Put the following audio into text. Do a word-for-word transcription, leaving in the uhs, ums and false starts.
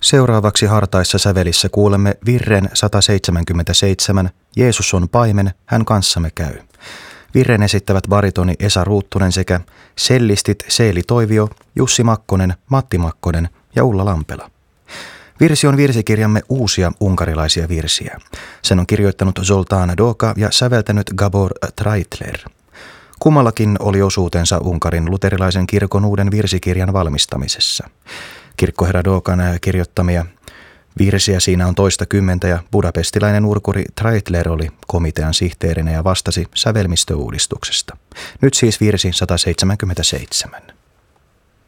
Seuraavaksi hartaissa sävelissä kuulemme virren sata seitsemänkymmentäseitsemän, Jeesus on paimen, hän kanssamme käy. Virren esittävät baritoni Esa Ruuttunen sekä sellistit Seeli Toivio, Jussi Makkonen, Matti Makkonen ja Ulla Lampela. Virsi on virsikirjamme uusia unkarilaisia virsiä. Sen on kirjoittanut Zoltán Doka ja säveltänyt Gabor Treitler. Kummallakin oli osuutensa Unkarin luterilaisen kirkon uuden virsikirjan valmistamisessa. Kirkkoherra Dokan kirjoittamia virsiä siinä on toista kymmentä ja budapestilainen urkuri Treitler oli komitean sihteerinä ja vastasi sävelmistöuudistuksesta. Nyt siis virsi sata seitsemänkymmentäseitsemän.